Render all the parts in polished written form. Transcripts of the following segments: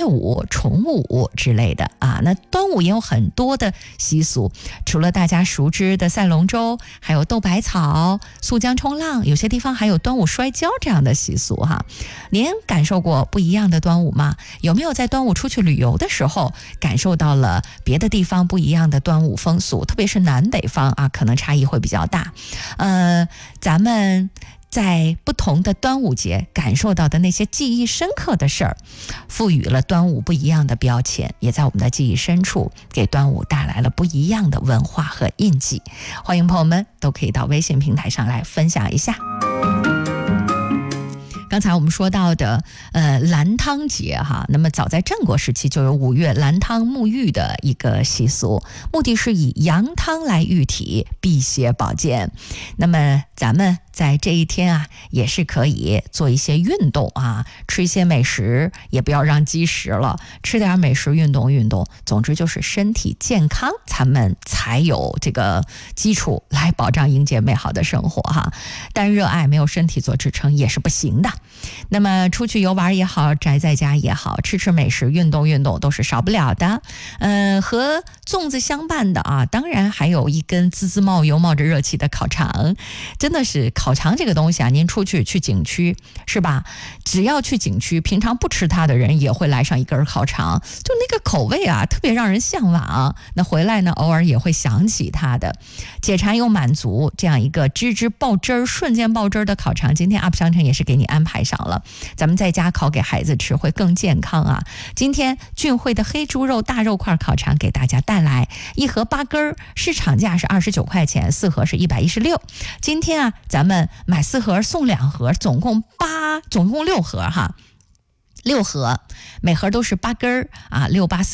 舞、宠物舞之类的啊。那端午也有很多的习俗，除了大家熟知的赛龙舟，还有斗百草、溯江冲浪，有些地方还有端午摔跤这样的习俗哈。您感受过不一样的端午吗？有没有在端午出去旅游的时候感受到了别的地方不一样的端午风俗？特别是南北方啊，可能差异会比较大。咱们在不同的端午节感受到的那些记忆深刻的事儿，赋予了端午不一样的标签，也在我们的记忆深处给端午带来了不一样的文化和印记。欢迎朋友们都可以到微信平台上来分享一下。刚才我们说到的兰汤节哈，那么早在战国时期就有5月兰汤沐浴的一个习俗，目的是以羊汤来浴体，辟邪保健。那么咱们在这一天啊，也是可以做一些运动啊，吃一些美食，也不要让积食了，吃点美食，运动运动。总之就是身体健康，咱们才有这个基础来保障迎接美好的生活哈。但热爱没有身体做支撑也是不行的。那么出去游玩也好，宅在家也好，吃吃美食，运动运动都是少不了的。和粽子相伴的啊，当然还有一根滋滋冒油、冒着热气的烤肠。真的是烤肠这个东西啊，您出去景区是吧？只要去景区，平常不吃它的人也会来上一根烤肠，就那个口味啊，特别让人向往。那回来呢，偶尔也会想起它的，解馋又满足，这样一个吱吱爆汁儿、瞬间爆汁儿的烤肠，今天 UP 商城也是给你安排上了。咱们在家烤给孩子吃会更健康啊。今天俊汇的黑猪肉大肉块烤肠给大家带来1盒8根，市场价是29块钱，4盒是116。今天啊，咱们买4盒送2盒，总共6盒哈。6盒，每盒都是8根啊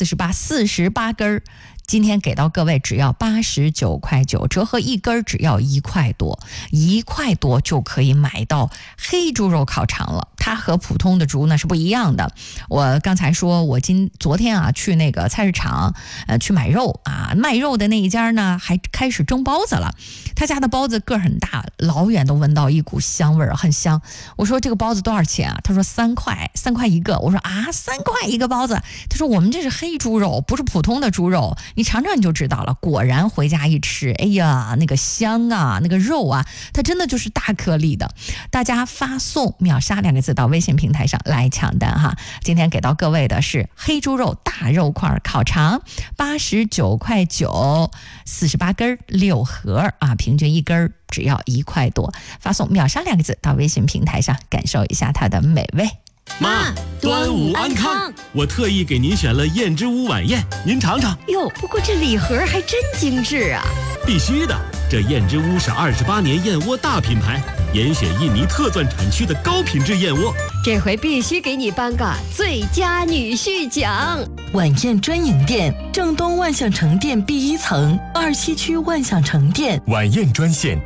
，6、8、48根。今天给到各位只要89块9，折合1根只要1块多，1块多就可以买到黑猪肉烤肠了。它和普通的猪呢是不一样的。我刚才说，我昨天啊去那个菜市场，去买肉啊，卖肉的那一家呢还开始蒸包子了。他家的包子个儿很大，老远都闻到一股香味儿，很香。我说这个包子多少钱啊？他说3块一个。我说啊，3块一个包子？他说我们这是黑猪肉，不是普通的猪肉。你尝尝你就知道了。果然回家一吃，哎呀，那个香啊，那个肉啊，它真的就是大颗粒的。大家发送秒杀2个字到微信平台上来抢单哈。今天给到各位的是黑猪肉大肉块烤肠，89块9，48根6盒啊，平均1根只要1块多。发送秒杀2个字到微信平台上，感受一下它的美味。 妈，端午安康！我特意给您选了燕之屋晚宴，您尝尝。 哟，不过这礼盒还真精致啊！ 必须的，这燕之屋是28年燕窝大品牌，严选印尼特钻产区的高品质燕窝。 这回必须给你颁个最佳女婿奖！ 晚宴专营店，正东万象城店 B1层，27区万象城店。 晚宴专线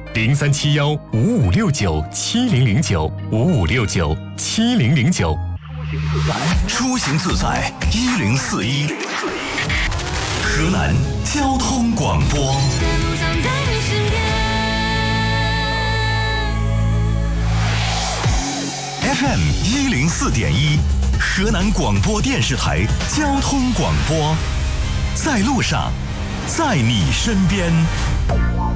03715569700955697009。 出行自在1041，河南交通广播。FM 104.1，河南广播电视台交通广播，在路上，在你身边。